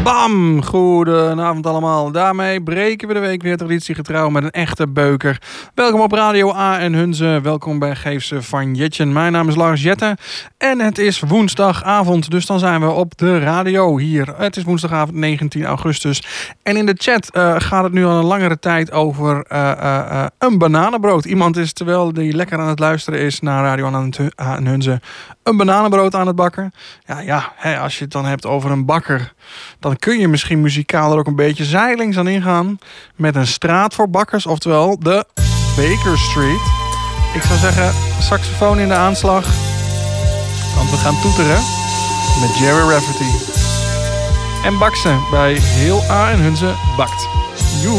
Bam! Goedenavond allemaal. Daarmee breken we de week weer traditiegetrouw met een echte beuker. Welkom op Radio A en Hunze. Welkom bij Geef ze van Jetjen. Mijn naam is Lars Jetten en het is woensdagavond. Dus dan zijn we op de radio hier. Het is woensdagavond 19 augustus. En in de chat gaat het nu al een langere tijd over een bananenbrood. Iemand is, terwijl die lekker aan het luisteren is naar Radio A en Hunze, een bananenbrood aan het bakken. Ja, als je het dan hebt over een bakker, dan kun je misschien muzikaal er ook een beetje zijlings aan ingaan met een straat voor bakkers, oftewel de Baker Street. Ik zou zeggen, saxofoon in de aanslag, want we gaan toeteren met Jerry Rafferty. En Bakse bij Heel A en Hunze bakt. Joe.